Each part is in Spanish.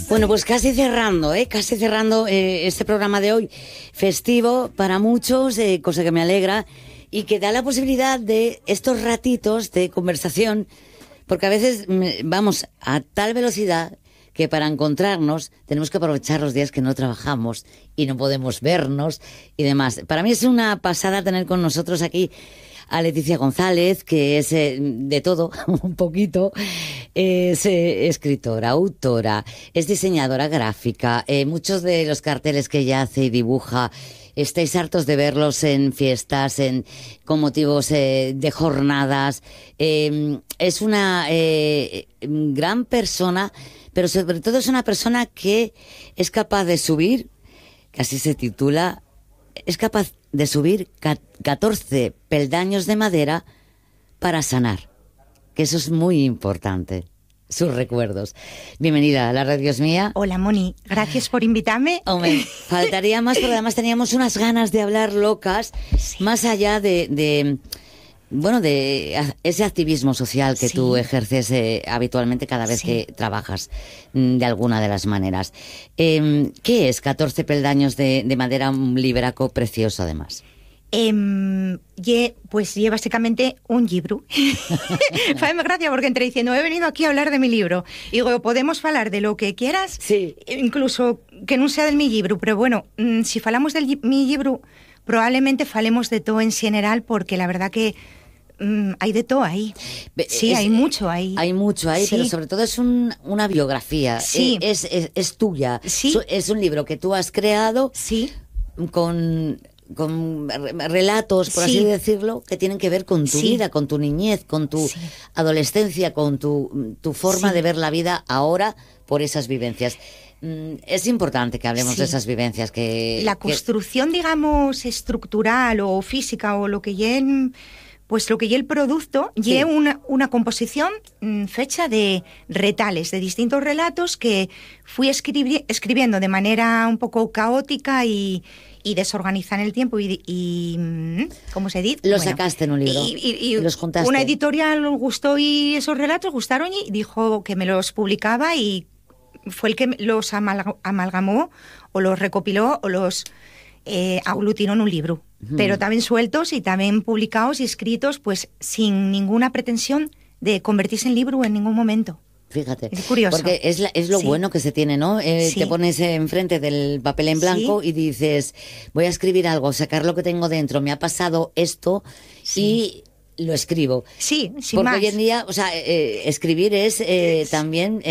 Bueno, pues casi cerrando este programa de hoy, festivo para muchos, cosa que me alegra, y que da la posibilidad de estos ratitos de conversación, porque a veces vamos a tal velocidad que para encontrarnos tenemos que aprovechar los días que no trabajamos y no podemos vernos y demás. Para mí es una pasada tener con nosotros aquí a Leticia González, que es de todo, un poquito. Es escritora, autora, es diseñadora gráfica. Muchos de los carteles que ella hace y dibuja, estáis hartos de verlos en fiestas, con motivos de jornadas. Es una gran persona, pero sobre todo es una persona que es capaz de subir, casi se titula, es capaz de subir 14 peldaños de madera para sanar, que eso es muy importante, sus recuerdos. Bienvenida a la radio es mía. Hola, Moni, gracias por invitarme. Hombre, faltaría más, porque además teníamos unas ganas de hablar locas, sí, más allá de ese activismo social que tú ejerces habitualmente cada vez que trabajas de alguna de las maneras. ¿Qué es 14 peldaños de madera? Un libraco precioso, además. Pues básicamente un libro. Fáeme gracia porque entré diciendo, he venido aquí a hablar de mi libro. Y digo, podemos hablar de lo que quieras, incluso que no sea del mi libro, pero bueno, si falamos del mi libro, probablemente falemos de todo en general, porque la verdad que hay de todo ahí. Sí, hay mucho ahí. Hay mucho ahí, pero sobre todo es una biografía. Sí. Es tuya. Sí. Es un libro que tú has creado con relatos, por así decirlo, que tienen que ver con tu vida, con tu niñez, con tu adolescencia, con tu forma de ver la vida ahora por esas vivencias. Es importante que hablemos de esas vivencias. La construcción, digamos, estructural o física o lo que pues lo que el producto lleva una composición fecha de retales, de distintos relatos que fui escribiendo de manera un poco caótica y desorganizada en el tiempo y ¿cómo se dice? Los sacaste en un libro y los juntaste. Una editorial gustó y esos relatos gustaron y dijo que me los publicaba, y fue el que los amalgamó o los recopiló o los aglutinó en un libro. Pero también sueltos y también publicados y escritos, pues sin ninguna pretensión de convertirse en libro en ningún momento. Fíjate, es curioso. Porque es lo bueno que se tiene, ¿no? Te pones enfrente del papel en blanco y dices, voy a escribir algo, sacar lo que tengo dentro, me ha pasado esto y lo escribo. Sí, sin porque más. Hoy en día, o sea, escribir es también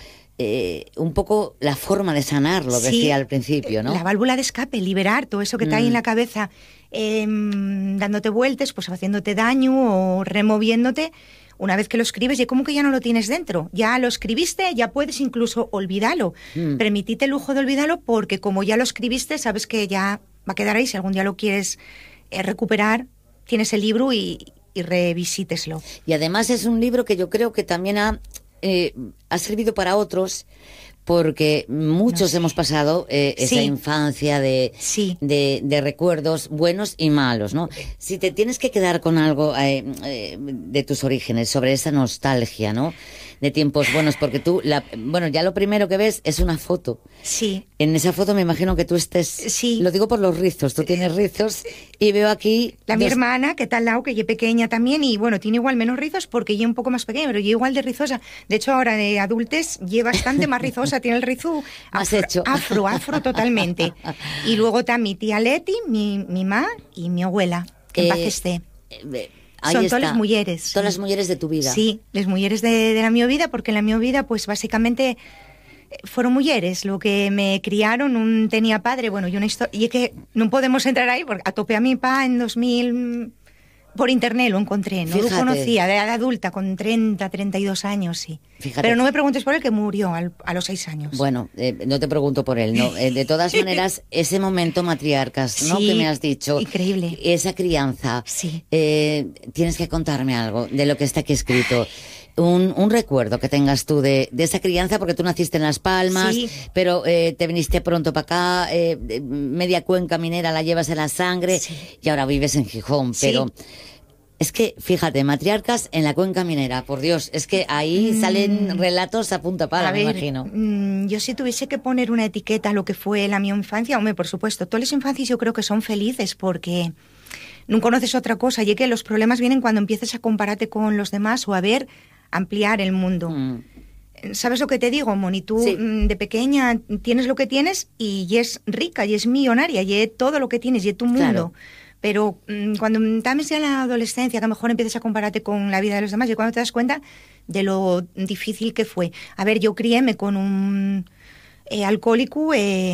un poco la forma de sanarlo, decía al principio, ¿no? La válvula de escape, liberar todo eso que está ahí en la cabeza, dándote vueltas, pues haciéndote daño o removiéndote. Una vez que lo escribes, y como que ya no lo tienes dentro. Ya lo escribiste, ya puedes incluso olvidarlo. Permitite el lujo de olvidarlo, porque como ya lo escribiste, sabes que ya va a quedar ahí. Si algún día lo quieres recuperar, tienes el libro y revisíteslo. Y además es un libro que yo creo que también ha servido para otros, porque muchos hemos pasado esa infancia de recuerdos buenos y malos, ¿no? Si te tienes que quedar con algo de tus orígenes, sobre esa nostalgia, ¿no? De tiempos buenos, porque tú, ya lo primero que ves es una foto. Sí. En esa foto me imagino que tú estés... Sí. Lo digo por los rizos, tú tienes rizos y veo aquí... Mi hermana, que está al lado, que es pequeña también, y bueno, tiene igual menos rizos porque ella es un poco más pequeña, pero yo igual de rizosa. De hecho, ahora de adultez lleva bastante más rizosa, tiene el rizo afro totalmente. Y luego está mi tía Leti, mi mamá y mi abuela, que en paz esté. Son todas las mujeres. Todas las mujeres de tu vida. Sí, las mujeres de la mi vida, porque en la mi vida, pues básicamente fueron mujeres. Lo que me criaron, no tenía padre, bueno, y una historia. Y es que no podemos entrar ahí, porque atopé a mi papá en 2000 por internet, lo encontré, no lo conocía, de edad adulta, con 32 años, sí. Fíjate. Pero no me preguntes por él, que murió a los 6 años. Bueno, no te pregunto por él, ¿no? De todas maneras, ese momento matriarcas, ¿no? Que me has dicho. Increíble. Esa crianza. Sí. Tienes que contarme algo de lo que está aquí escrito. Un recuerdo que tengas tú de esa crianza, porque tú naciste en Las Palmas, pero te viniste pronto para acá, media cuenca minera la llevas en la sangre y ahora vives en Gijón, pero Es que, fíjate, matriarcas en la cuenca minera, por Dios, es que ahí salen relatos a punta pala, me imagino. Yo si tuviese que poner una etiqueta a lo que fue la mi infancia, hombre, por supuesto, todas las infancias yo creo que son felices porque no conoces otra cosa, y que los problemas vienen cuando empieces a compararte con los demás o a ver, ampliar el mundo. ¿Sabes lo que te digo, Moni? Tú Sí. De pequeña tienes lo que tienes y es rica, y es millonaria, y es todo lo que tienes, y es tu mundo. Claro. Pero cuando estás ya en la adolescencia, que a lo mejor empiezas a compararte con la vida de los demás, y cuando te das cuenta de lo difícil que fue. A ver, yo criéme con un alcohólico,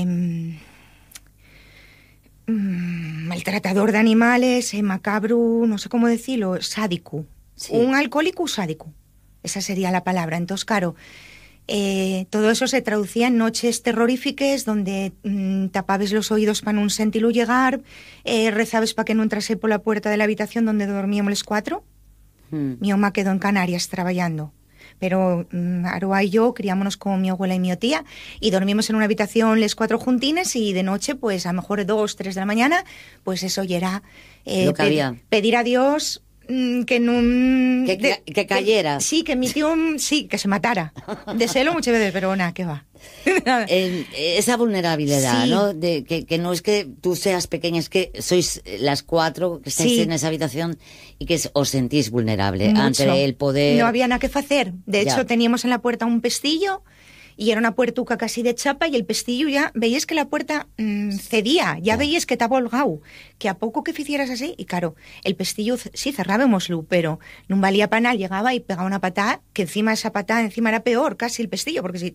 maltratador de animales, macabro, no sé cómo decirlo, sádico. Sí. Un alcohólico sádico. Esa sería la palabra. Entonces, claro, todo eso se traducía en noches terroríficas donde tapabas los oídos para no sentirlo llegar, rezabas para que no entrase por la puerta de la habitación donde dormíamos los 4. Mi mamá quedó en Canarias trabajando, pero Aroa y yo criámonos con mi abuela y mi tía y dormimos en una habitación les 4 juntines, y de noche, pues a lo mejor 2, 3 de la mañana, pues eso ya era Lo que había. pedir a Dios que no... Que cayera. Sí, que mi tío, sí, que se matara. Deseo muchas veces, pero nada, que va. Esa vulnerabilidad, Sí. ¿no? De que no es que tú seas pequeña, es que sois las 4 que estáis Sí. en esa habitación y que os sentís vulnerable Mucho. ante el poder. No había nada que hacer. De Ya. hecho, teníamos en la puerta un pestillo, y era una puertuca casi de chapa, y el pestillo ya veías que la puerta cedía, ya veías que estaba holgado, que a poco que hicieras así, y claro, el pestillo sí cerrábamoslo, pero no valía para nada, llegaba y pegaba una patada, que encima esa patada encima era peor casi el pestillo, porque si